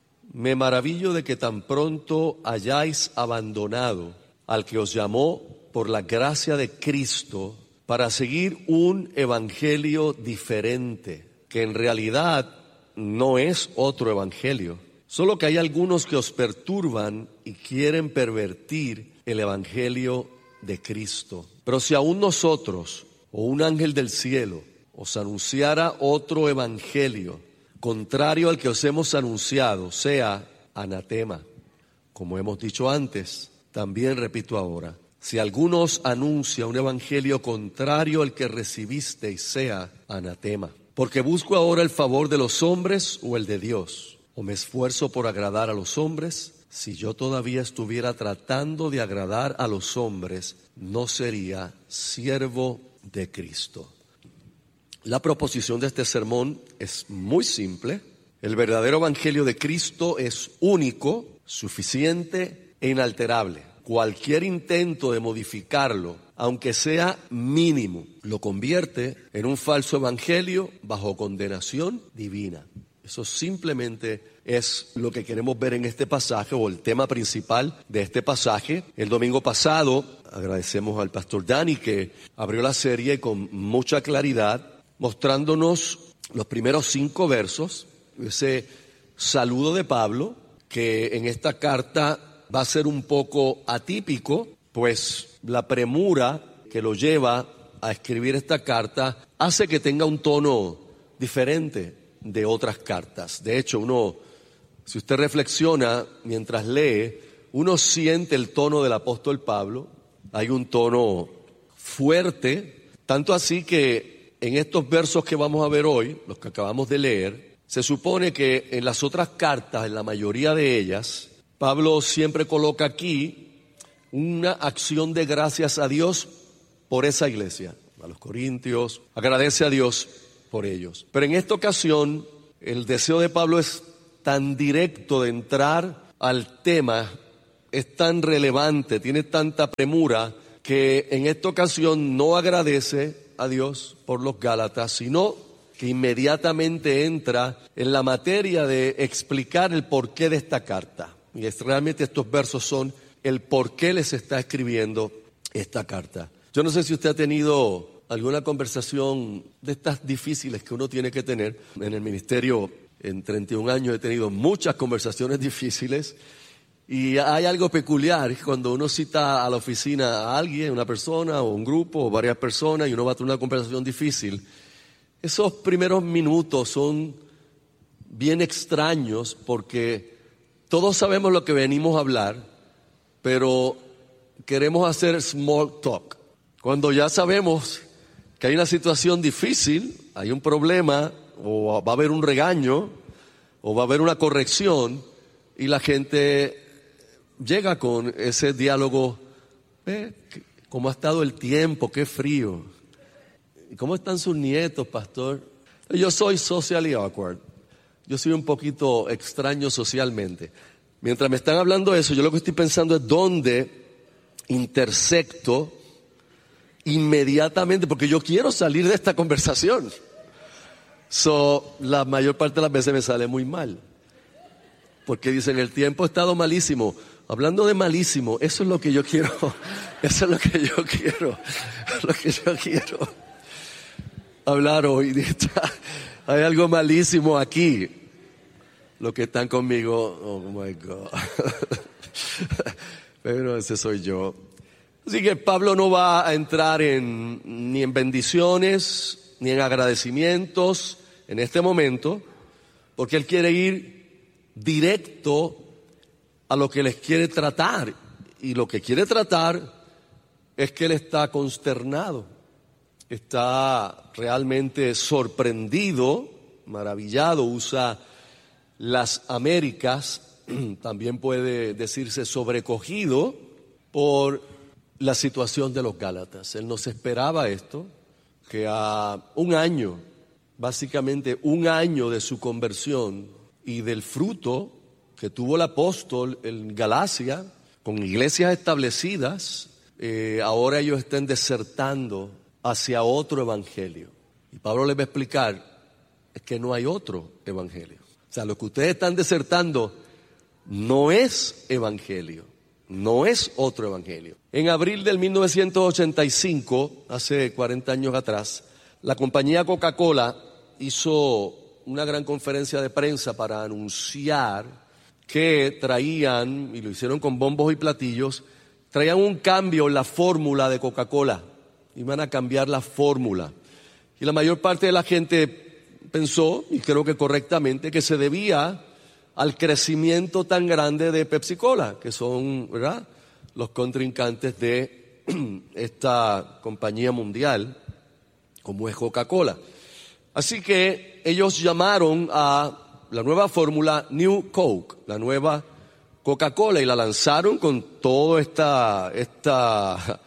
Speaker 3: Me maravillo de que tan pronto hayáis abandonado al que os llamó por la gracia de Cristo para seguir un evangelio diferente, que en realidad no es otro evangelio. Solo que hay algunos que os perturban y quieren pervertir el evangelio de Cristo. Pero si aún nosotros o un ángel del cielo os anunciara otro evangelio contrario al que os hemos anunciado, sea anatema. Como hemos dicho antes, también repito ahora, si alguno os anuncia un evangelio contrario al que recibisteis, sea anatema. Porque busco ahora el favor de los hombres o el de Dios. ¿O me esfuerzo por agradar a los hombres? Si yo todavía estuviera tratando de agradar a los hombres, no sería siervo de Cristo. La proposición de este sermón es muy simple. El verdadero evangelio de Cristo es único, suficiente e inalterable. Cualquier intento de modificarlo, aunque sea mínimo, lo convierte en un falso evangelio bajo condenación divina. Eso simplemente es lo que queremos ver en este pasaje o el tema principal de este pasaje. El domingo pasado agradecemos al pastor Dani que abrió la serie con mucha claridad, mostrándonos los primeros 5 versos, ese saludo de Pablo, que en esta carta va a ser un poco atípico, pues la premura que lo lleva a escribir esta carta hace que tenga un tono diferente de otras cartas. De hecho, si usted reflexiona mientras lee, uno siente el tono del apóstol Pablo. Hay un tono fuerte, tanto así que en estos versos que vamos a ver hoy, los que acabamos de leer, se supone que en las otras cartas, en la mayoría de ellas, Pablo siempre coloca aquí una acción de gracias a Dios por esa iglesia, a los corintios, agradece a Dios por ellos. Pero en esta ocasión, el deseo de Pablo es tan directo de entrar al tema, es tan relevante, tiene tanta premura, que en esta ocasión no agradece a Dios por los Gálatas, sino que inmediatamente entra en la materia de explicar el porqué de esta carta. Y realmente estos versos son el por qué les está escribiendo esta carta. Yo no sé si usted ha tenido alguna conversación de estas difíciles que uno tiene que tener. En el ministerio, en 31 años, he tenido muchas conversaciones difíciles. Y hay algo peculiar cuando uno cita a la oficina a alguien, una persona o un grupo o varias personas, y uno va a tener una conversación difícil. Esos primeros minutos son bien extraños porque todos sabemos lo que venimos a hablar, pero queremos hacer small talk. Cuando ya sabemos que hay una situación difícil, hay un problema, o va a haber un regaño, o va a haber una corrección, y la gente llega con ese diálogo, ¿cómo ha estado el tiempo? Qué frío. ¿Cómo están sus nietos, pastor? Yo soy socially awkward. Yo soy un poquito extraño socialmente. Mientras me están hablando de eso, yo lo que estoy pensando es dónde intersecto inmediatamente, porque yo quiero salir de esta conversación. La mayor parte de las veces me sale muy mal. Porque dicen, el tiempo ha estado malísimo. Hablando de malísimo, eso es lo que yo quiero. Eso es lo que yo quiero. Lo que yo quiero hablar hoy. Hay algo malísimo aquí. Los que están conmigo, oh my God. Pero ese soy yo. Así que Pablo no va a entrar ni en bendiciones, ni en agradecimientos en este momento, porque él quiere ir directo a lo que les quiere tratar. Y lo que quiere tratar es que él está consternado, está realmente sorprendido, maravillado, usa las Américas, también puede decirse sobrecogido por la situación de los Gálatas. Él no se esperaba esto, que a un año, básicamente un año de su conversión y del fruto que tuvo el apóstol en Galacia, con iglesias establecidas, ahora ellos estén desertando hacia otro evangelio. Y Pablo les va a explicar, es que no hay otro evangelio. O sea, lo que ustedes están desertando no es evangelio, no es otro evangelio. En abril del 1985, hace 40 años atrás, la compañía Coca-Cola hizo una gran conferencia de prensa para anunciar que traían, y lo hicieron con bombos y platillos, traían un cambio en la fórmula de Coca-Cola. Iban a cambiar la fórmula. Y la mayor parte de la gente pensó, y creo que correctamente, que se debía al crecimiento tan grande de Pepsi-Cola, que son, ¿verdad?, los contrincantes de esta compañía mundial, como es Coca-Cola. Así que ellos llamaron a la nueva fórmula New Coke, la nueva Coca-Cola, y la lanzaron con toda esta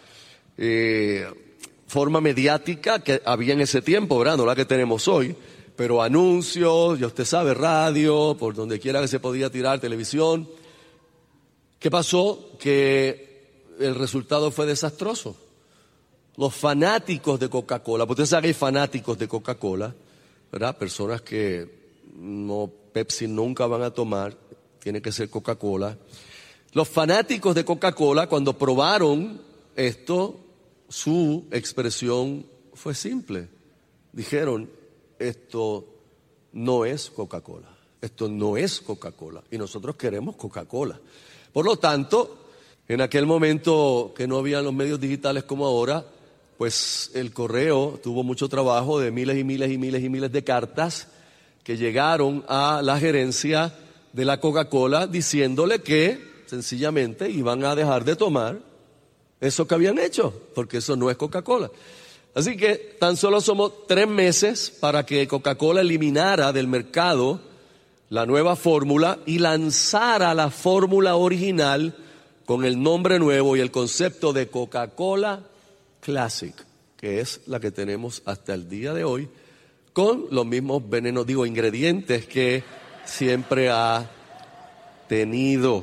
Speaker 3: forma mediática que había en ese tiempo, ¿verdad? No la que tenemos hoy, pero anuncios, ya usted sabe, radio, por donde quiera que se podía tirar, televisión. ¿Qué pasó? Que el resultado fue desastroso. Los fanáticos de Coca-Cola, porque usted sabe que hay fanáticos de Coca-Cola, ¿verdad? Personas que no, Pepsi nunca van a tomar, tiene que ser Coca-Cola. Los fanáticos de Coca-Cola, cuando probaron esto, su expresión fue simple. Dijeron, esto no es Coca-Cola, esto no es Coca-Cola, y nosotros queremos Coca-Cola. Por lo tanto, en aquel momento que no había los medios digitales como ahora, pues el correo tuvo mucho trabajo de miles y miles y miles y miles de cartas que llegaron a la gerencia de la Coca-Cola diciéndole que sencillamente iban a dejar de tomar eso que habían hecho, porque eso no es Coca-Cola. Así que tan solo somos 3 meses para que Coca-Cola eliminara del mercado la nueva fórmula y lanzara la fórmula original con el nombre nuevo y el concepto de Coca-Cola Classic, que es la que tenemos hasta el día de hoy, con los mismos ingredientes que siempre ha tenido.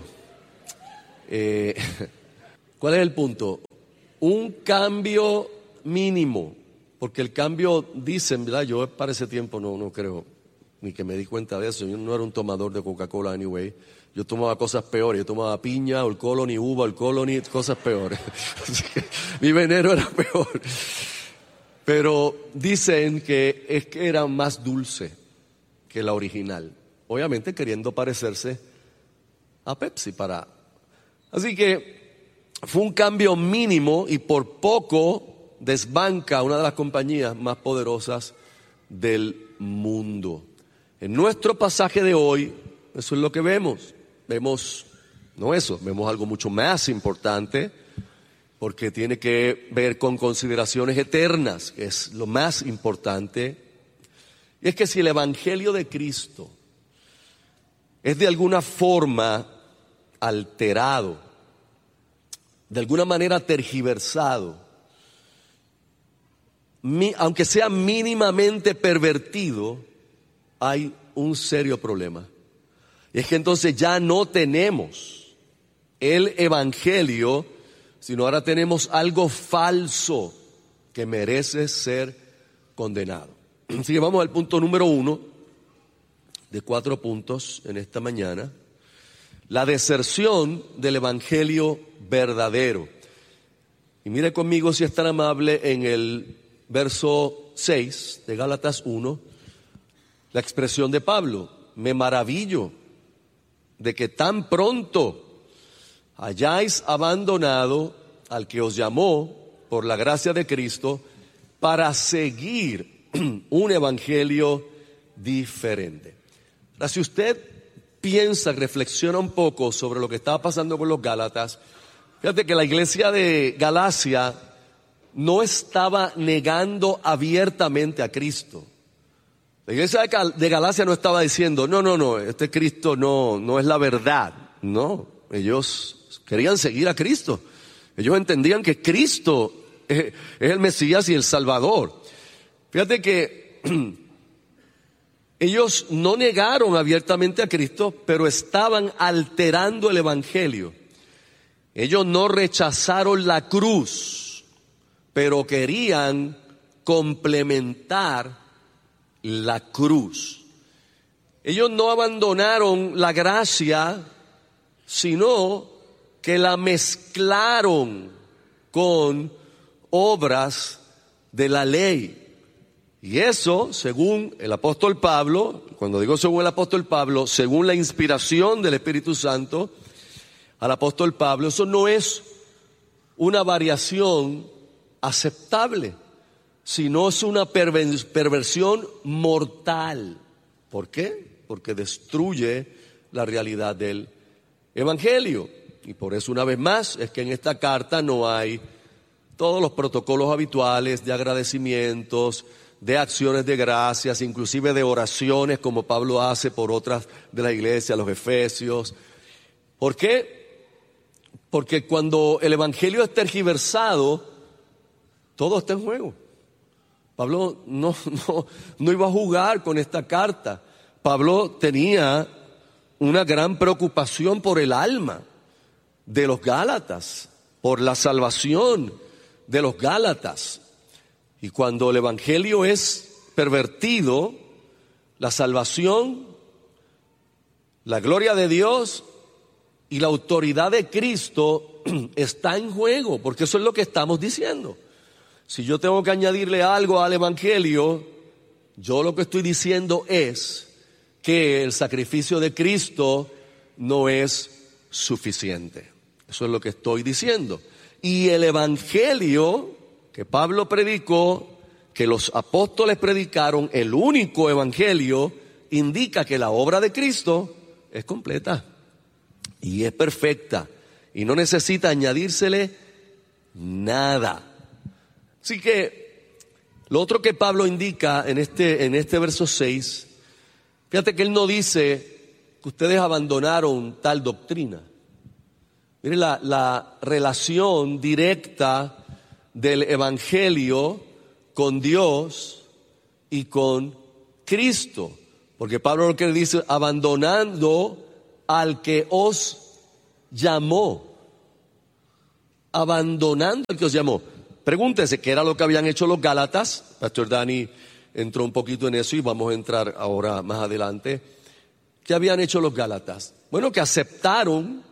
Speaker 3: ¿Cuál es el punto? Un cambio mínimo, porque el cambio, dicen, ¿verdad? Yo para ese tiempo no creo, ni que me di cuenta de eso. Yo no era un tomador de Coca-Cola anyway. Yo tomaba cosas peores. Yo tomaba piña, o el colony, uva, el colony, cosas peores. Así que mi veneno era peor. Pero dicen que es que era más dulce que la original. Obviamente queriendo parecerse a Pepsi Así que fue un cambio mínimo y por poco desbanca a una de las compañías más poderosas del mundo. En nuestro pasaje de hoy, eso es lo que vemos. Vemos algo mucho más importante, porque tiene que ver con consideraciones eternas, que es lo más importante. Y es que si el Evangelio de Cristo es de alguna forma alterado, de alguna manera tergiversado, aunque sea mínimamente pervertido, hay un serio problema. Y es que entonces ya no tenemos el Evangelio, sino ahora tenemos algo falso que merece ser condenado. Así que vamos al punto número 1 de 4 puntos en esta mañana. La deserción del Evangelio verdadero. Y mire conmigo, si es tan amable, en el verso 6 de Gálatas 1, la expresión de Pablo: me maravillo de que tan pronto hayáis abandonado al que os llamó por la gracia de Cristo para seguir un evangelio diferente. Ahora, si usted piensa, reflexiona un poco sobre lo que estaba pasando con los Gálatas, fíjate que la iglesia de Galacia no estaba negando abiertamente a Cristo. La iglesia de Galacia no estaba diciendo, no, este Cristo no es la verdad. No, ellos querían seguir a Cristo. Ellos entendían que Cristo es el Mesías y el Salvador. Fíjate que ellos no negaron abiertamente a Cristo, pero estaban alterando el Evangelio. Ellos no rechazaron la cruz, pero querían complementar la cruz. Ellos no abandonaron la gracia, sino que la mezclaron con obras de la ley. Y eso, según el apóstol Pablo, cuando digo según el apóstol Pablo, según la inspiración del Espíritu Santo al apóstol Pablo, eso no es una variación aceptable, sino es una perversión mortal. ¿Por qué? Porque destruye la realidad del Evangelio. Y por eso, una vez más, es que en esta carta no hay todos los protocolos habituales de agradecimientos, de acciones de gracias, inclusive de oraciones como Pablo hace por otras de la iglesia, los Efesios. ¿Por qué? Porque cuando el Evangelio es tergiversado, todo está en juego. Pablo no iba a jugar con esta carta. Pablo tenía una gran preocupación por el alma de los Gálatas, por la salvación de los Gálatas. Y cuando el Evangelio es pervertido, la salvación, la gloria de Dios y la autoridad de Cristo está en juego, porque eso es lo que estamos diciendo. Si yo tengo que añadirle algo al Evangelio, yo lo que estoy diciendo es que el sacrificio de Cristo no es suficiente. Eso es lo que estoy diciendo. Y el Evangelio que Pablo predicó, que los apóstoles predicaron, el único Evangelio, indica que la obra de Cristo es completa y es perfecta y no necesita añadírsele nada. Así que lo otro que Pablo indica en este verso 6, fíjate que él no dice que ustedes abandonaron tal doctrina. Mire la relación directa del Evangelio con Dios y con Cristo. Porque Pablo lo que dice, abandonando al que os llamó. Abandonando al que os llamó. Pregúntese qué era lo que habían hecho los Gálatas. Pastor Dani entró un poquito en eso y vamos a entrar ahora más adelante. ¿Qué habían hecho los Gálatas? Bueno, que aceptaron